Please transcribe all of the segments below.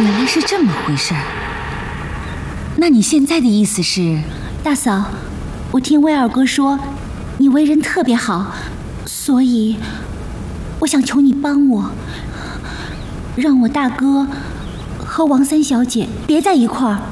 原来是这么回事儿。那你现在的意思是？ 大嫂，我听威尔哥说你为人特别好，所以我想求你帮我，让我大哥和王三小姐别在一块儿。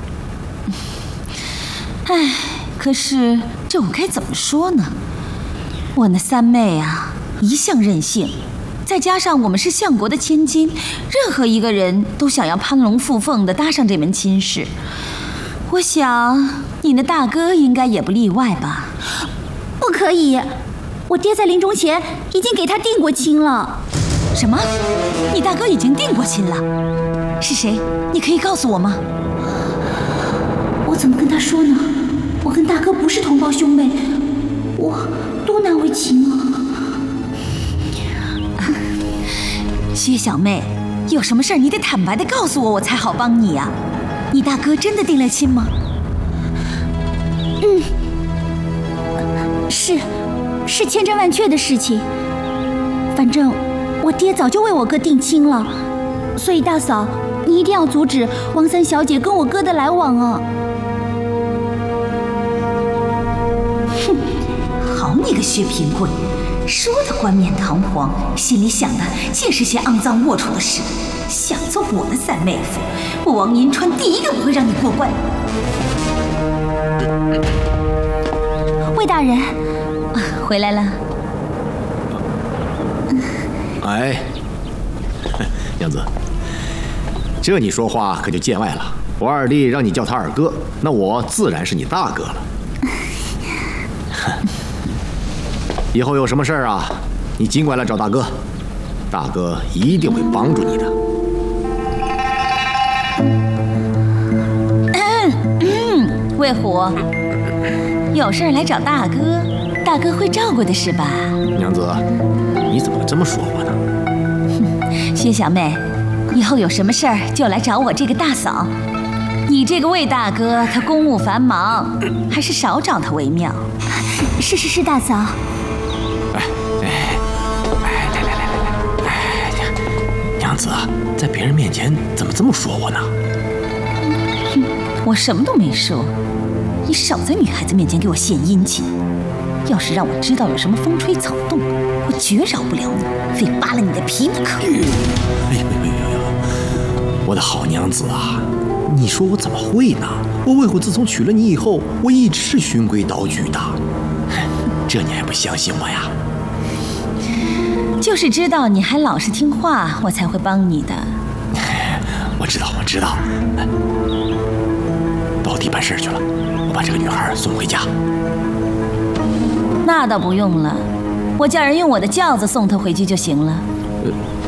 唉，可是这我该怎么说呢？我那三妹啊，一向任性，再加上我们是相国的千金，任何一个人都想要攀龙附凤的搭上这门亲事。我想你那大哥应该也不例外吧？ 不可以，我爹在临终前已经给他定过亲了。 什么？你大哥已经定过亲了？是谁？你可以告诉我吗？ 我怎么跟他说呢？我跟大哥不是同胞兄妹，我多难为情啊！ 薛小妹，有什么事儿你得坦白的告诉我，我才好帮你呀。你大哥真的定了亲吗？ 是千真万确的事情。反正我爹早就为我哥定亲了，所以大嫂，你一定要阻止王三小姐跟我哥的来往啊！ 哼，好你个薛平贵，说的冠冕堂皇，心里想的尽是些肮脏龌龊的事。想做我的三妹夫，我王银川第一个不会让你过关。 魏大人， 回来了。 哎，娘子，这你说话可就见外了。我二弟让你叫他二哥，那我自然是你大哥了。以后有什么事儿啊，你尽管来找大哥，大哥一定会帮助你的。 魏虎，有事儿来找大哥，大哥会照顾的是吧？ 娘子，你怎么这么说我呢？ 薛小妹，以后有什么事儿就来找我这个大嫂。你这个魏大哥他公务繁忙，还是少找他为妙。 是，大嫂。 娘子，在别人面前怎么这么说我呢？ 我什么都没说，你少在女孩子面前给我献殷勤。要是让我知道有什么风吹草动，我绝饶不了你，非扒了你的皮不可。 我的好娘子啊，你说我怎么会呢？我魏虎自从娶了你以后，我一直是循规蹈矩的，这你还不相信我呀？ 就是知道你还老实听话，我才会帮你的。 我知道。宝弟办事去了，我把这个女孩送回家。 那倒不用了，我叫人用我的轿子送她回去就行了。